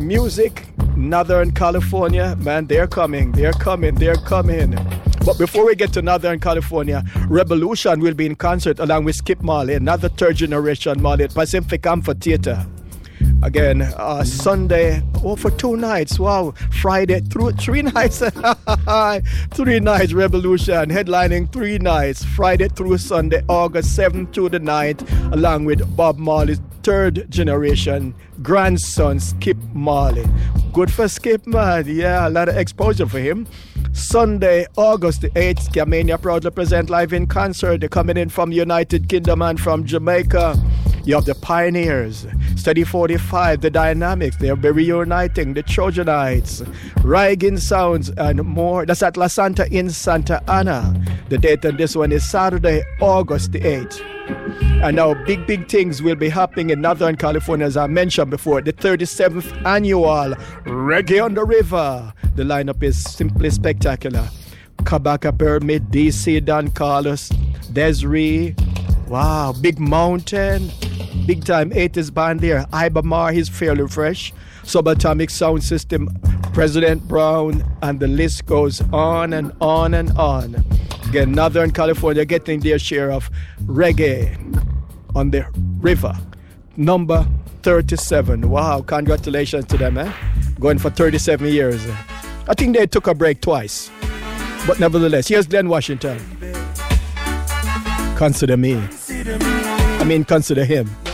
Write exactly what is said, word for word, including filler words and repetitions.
music, Northern California, man, they're coming, they're coming, they're coming. But before we get to Northern California, Revolution will be in concert along with Skip Marley, another third generation Marley at Pacific Amphitheater. Again, uh, Sunday, oh, for two nights. Wow. Friday, through three nights. three nights, Revolution, headlining three nights. Friday through Sunday, August seventh to the ninth, along with Bob Marley's third generation grandson, Skip Marley. Good for Skip, man. Yeah, a lot of exposure for him. Sunday, August the eighth, Scamania proudly present live in concert. They're coming in from United Kingdom and from Jamaica. You have the Pioneers, Steady forty-five, the Dynamics. They'll be reuniting the Trojanites, Reagan Sounds, and more. That's at La Santa in Santa Ana. The date on this one is Saturday, August the eighth. And now big, big things will be happening in Northern California, as I mentioned before. The thirty-seventh annual Reggae on the River. The lineup is simply spectacular. Kabaka Pyramid, D C, Don Carlos, Desiree. Wow, Big Mountain. Big time eighties band there. Ibamar, he's fairly fresh. Subatomic Sound System, President Brown, and the list goes on and on and on. Again, Northern California getting their share of reggae on the river. Number thirty-seven. Wow, congratulations to them, eh? Going for thirty-seven years. I think they took a break twice. But nevertheless, here's Glenn Washington. Consider me. I mean, consider him.